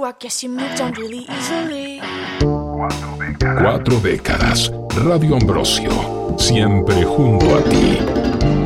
I guess you moved on really easily. 4 décadas. Radio Ambrosio. Siempre junto a ti.